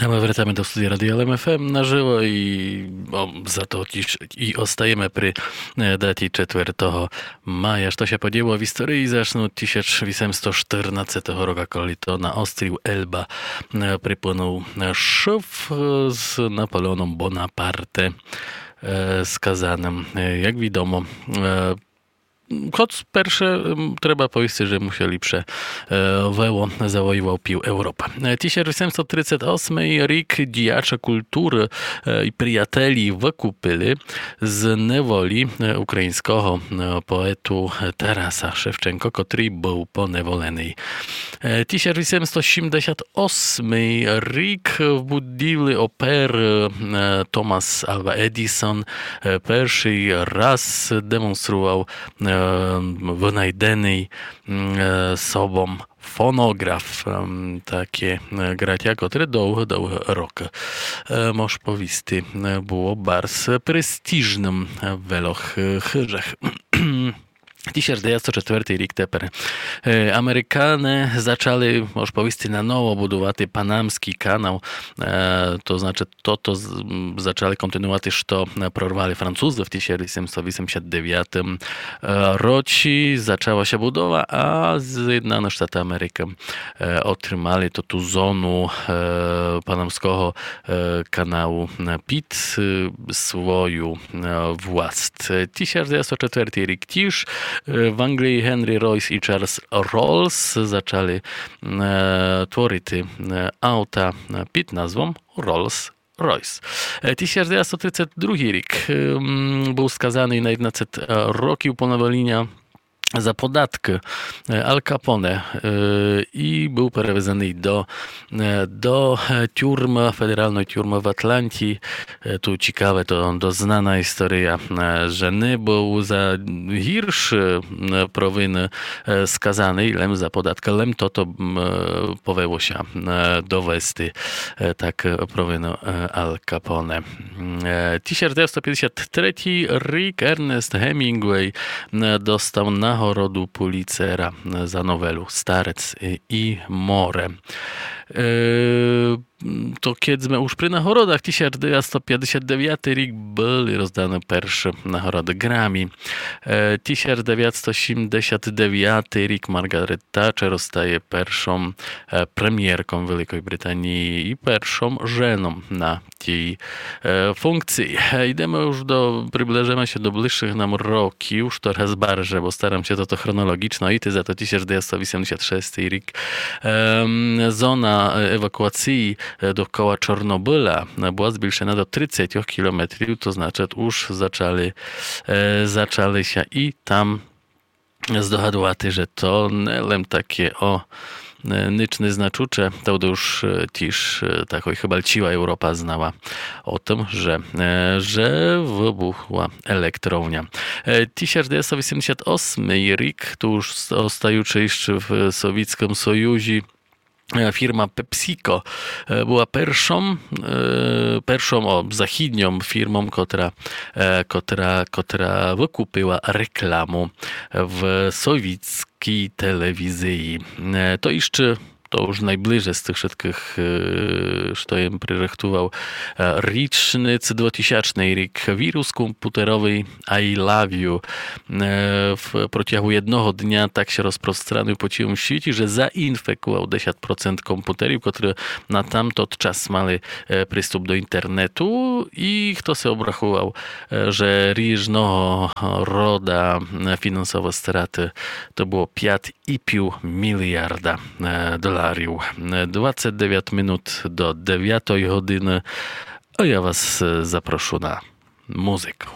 A my wracamy do studia Radia LMFM na żywo za to i ostajemy przy daті 4 maja. Що się podziało w historii zaczną 1814 roku, kiedy to na osтрів Elba przypłynął szef z Napoleonem Bonaparte skazanym. Jak wiadomo, choć pierwsze trzeba powiedzieć, że musieli Вево завоював пів Європи. 1838 рік діяча культури і приятелі викупили з неволі українського поету Тараса Шевченко, котрий був поневолений. 1878 рік в будівлі опери Томас Альва Едісон перший раз демонстрував винайдений sobą fonograf, takie gracia, które długo rok może powisty było bardzo prestiżnym w Wieloch Chyrzech. 1904 rік тепер Amerykanie zaczęli, może powiedzieć, na nowo budować panamski kanał, to znaczy to zaczęli kontynuować, co prorwali Francuzi w 1789 roku. Zaczęła się budowa, a Zjednoczone Sztaty Ameryki otrzymali tu zonę panamskiego kanału PIT swoją własność. 1904 rok też w Anglii Henry Royce i Charles Rolls zaczęli tworzyć auta pod nazwą Rolls-Royce. 1932 rok był skazany na 11 roków ponowolenia za podatki Al Capone i był przewiezony do tiurmy, federalnej tiurmy w Atlantii. Tu ciekawe, to znana historia, że nie był za gorsze prowiny skazany, lem za podatki, lem to powiało się dowieść tak prowiny Al Capone. 1953 rok Ernest Hemingway dostał nagrodę Pulitzera za nowelu Starec i More. To kiedy my już przy nagrodach 1959 rok były rozdane pierwsze nagrody Grammy. 1979 rok Margaret Thatcher zostaje pierwszą premierką Wielkiej Brytanii i pierwszą żoną na tej funkcji. Idziemy już przybliżamy się do bliższych nam roków, już coraz bardziej, bo staram się to chronologiczno i za to 1986 rok zona ewakuacji dookoła Czarnobyla była zbliżona do 30 km, to znaczy już zaczęli się i tam zdohadować, że to nie takie nyczne znaczucze, to już też taka chyba ciła Europa znała o tym, że wybuchła elektrownia. 1988 rok, to już zostający jeszcze w Sowieckim Sojuzie, firma PepsiCo była pierwszą zachodnią firmą, która wykupiła reklamę w sowieckiej telewizji. To już najbliżej z tych wszystkich, co im przerychtował rocznic 2000 rok. Wirus komputerowy I Love You w przeciągu jednego dnia tak się rozprostranął po całym świecie, że zainfekował 10% komputerów, które na tamto czas mieli przystęp do internetu i kto się obrachował, że różnego roda finansowe straty to było 5,5 miliarda dolarów. 29 minut do 9 godziny, a ja was zaproszę na muzykę.